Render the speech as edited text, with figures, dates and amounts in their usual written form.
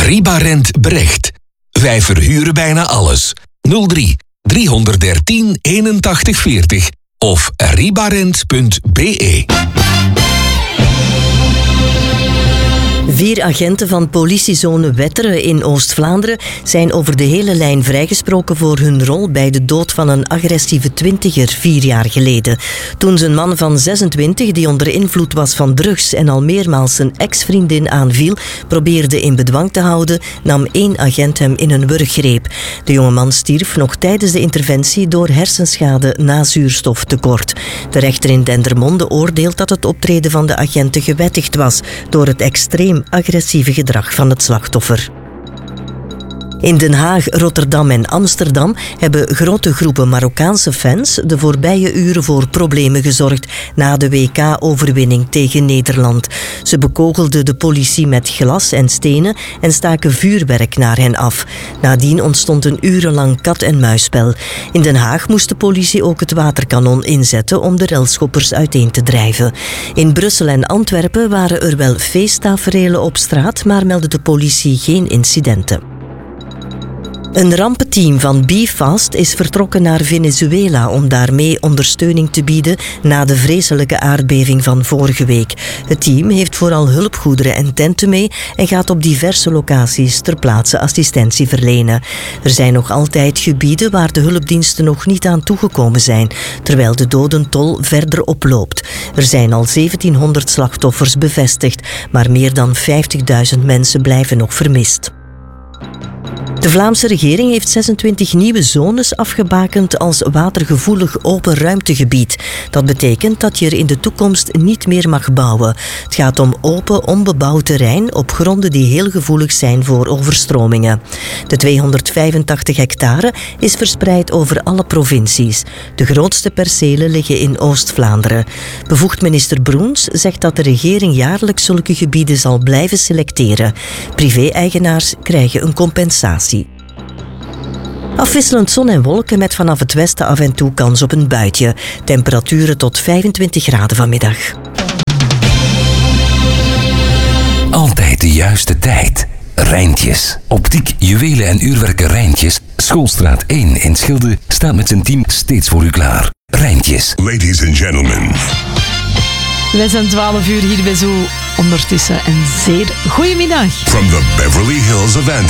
Ribarent Brecht. Wij verhuren bijna alles. 03 313 81 40 of ribarent.be. 4 agenten van politiezone Wetteren in Oost-Vlaanderen zijn over de hele lijn vrijgesproken voor hun rol bij de dood van een agressieve 20er 4 jaar geleden. Toen zijn man van 26, die onder invloed was van drugs en al meermaals zijn ex-vriendin aanviel, probeerde in bedwang te houden, nam 1 agent hem in een wurggreep. De jongeman stierf nog tijdens de interventie door hersenschade na zuurstoftekort. De rechter in Dendermonde oordeelt dat het optreden van de agenten gewettigd was door het extreem agressieve gedrag van het slachtoffer. In Den Haag, Rotterdam en Amsterdam hebben grote groepen Marokkaanse fans de voorbije uren voor problemen gezorgd na de WK-overwinning tegen Nederland. Ze bekogelden de politie met glas en stenen en staken vuurwerk naar hen af. Nadien ontstond een urenlang kat-en-muisspel. In Den Haag moest de politie ook het waterkanon inzetten om de relschoppers uiteen te drijven. In Brussel en Antwerpen waren er wel feesttaferelen op straat, maar meldde de politie geen incidenten. Een rampenteam van BeFast is vertrokken naar Venezuela om daarmee ondersteuning te bieden na de vreselijke aardbeving van vorige week. Het team heeft vooral hulpgoederen en tenten mee en gaat op diverse locaties ter plaatse assistentie verlenen. Er zijn nog altijd gebieden waar de hulpdiensten nog niet aan toegekomen zijn, terwijl de dodentol verder oploopt. Er zijn al 1700 slachtoffers bevestigd, maar meer dan 50.000 mensen blijven nog vermist. De Vlaamse regering heeft 26 nieuwe zones afgebakend als watergevoelig open ruimtegebied. Dat betekent dat je er in de toekomst niet meer mag bouwen. Het gaat om open, onbebouwd terrein op gronden die heel gevoelig zijn voor overstromingen. De 285 hectare is verspreid over alle provincies. De grootste percelen liggen in Oost-Vlaanderen. Bevoegd minister Broens zegt dat de regering jaarlijks zulke gebieden zal blijven selecteren. Privé-eigenaars krijgen een compensatie. Afwisselend zon en wolken met vanaf het westen af en toe kans op een buitje. Temperaturen tot 25 graden vanmiddag. Altijd de juiste tijd. Rijntjes. Optiek, juwelen en uurwerken Rijntjes. Schoolstraat 1 in Schilde staat met zijn team steeds voor u klaar. Rijntjes. Ladies and gentlemen. Wij zijn 12 uur hier bij Zo ondertussen een zeer goedemiddag. From the Beverly Hills of Antwerp.